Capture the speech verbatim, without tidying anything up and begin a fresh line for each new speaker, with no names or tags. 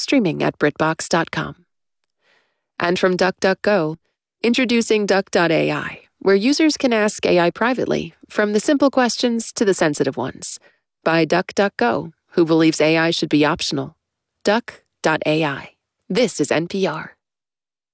streaming at BritBox dot com. And from DuckDuckGo, introducing Duck dot A I, where users can ask A I privately, from the simple questions to the sensitive ones, by DuckDuckGo, who believes A I should be optional. Duck dot A I. This is N P R.